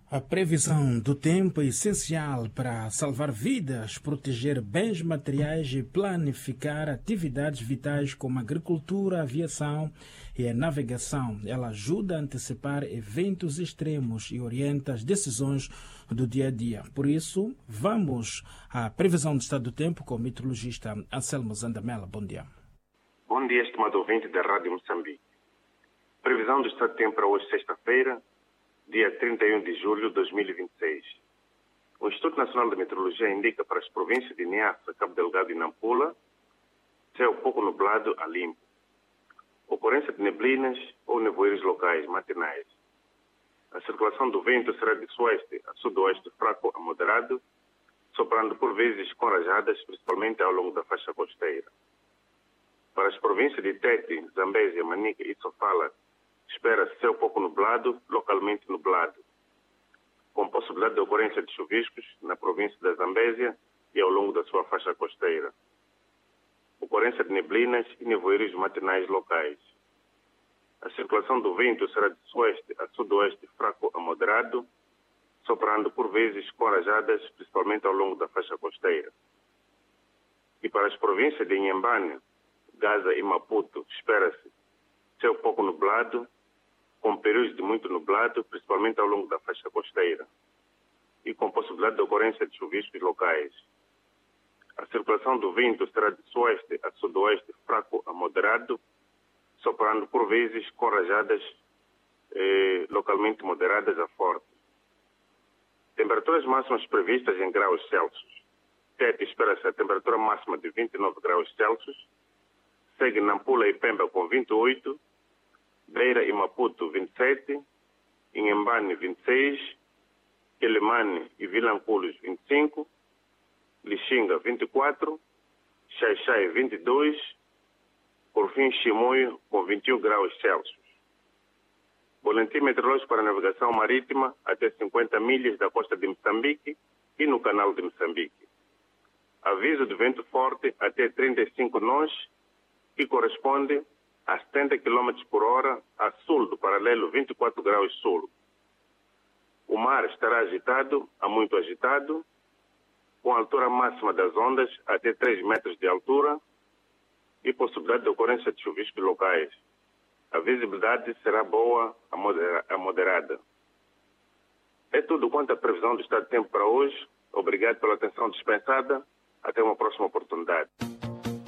A previsão do tempo é essencial para salvar vidas, proteger bens materiais e planificar atividades vitais como a agricultura, a aviação e a navegação. Ela ajuda a antecipar eventos extremos e orienta as decisões do dia a dia. Por isso, vamos à previsão do estado do tempo com o meteorologista Anselmo Zandamela. Bom dia. Bom dia, estimado ouvinte da Rádio Moçambique. Previsão do estado do tempo para hoje, sexta-feira, dia 31 de julho de 2026. O Instituto Nacional de Meteorologia indica para as províncias de Niassa, Cabo Delgado e Nampula céu pouco nublado a limpo. Ocorrência de neblinas ou nevoeiros locais matinais. A circulação do vento será de sueste a sudoeste fraco a moderado, soprando por vezes com rajadas, principalmente ao longo da faixa costeira. Para as províncias de Tete, Zambésia, Manica e Sofala, espera-se céu pouco nublado, localmente nublado, com possibilidade de ocorrência de chuviscos na província da Zambésia e ao longo da sua faixa costeira. Ocorrência de neblinas e nevoeiros matinais locais. A circulação do vento será de sueste a sudoeste fraco a moderado, soprando por vezes com rajadas, principalmente ao longo da faixa costeira. E para as províncias de Inhambane, Gaza e Maputo, espera-se céu pouco nublado, com períodos de muito nublado, principalmente ao longo da faixa costeira, e com possibilidade de ocorrência de chuviscos locais. A circulação do vento será de sueste a sudoeste fraco a moderado, soprando por vezes com rajadas localmente moderadas a fortes. Temperaturas máximas previstas em graus Celsius. Tete espera-se a temperatura máxima de 29 graus Celsius, segue Nampula e Pemba com 28, Beira e Maputo 27, Inhambane 26, Quelimane e Vilanculos 25, Lixinga 24, Xai-Xai 22, por fim Chimoio com 21 graus Celsius. Boletim meteorológico para navegação marítima até 50 milhas da costa de Moçambique e no canal de Moçambique. Aviso de vento forte até 35 nós, que corresponde a 70 km por hora a sul do paralelo 24 graus sul. O mar estará agitado a muito agitado, com a altura máxima das ondas até 3 metros de altura e possibilidade de ocorrência de chuviscos locais. A visibilidade será boa a moderada. É tudo quanto a previsão do estado de tempo para hoje. Obrigado pela atenção dispensada. Até uma próxima oportunidade.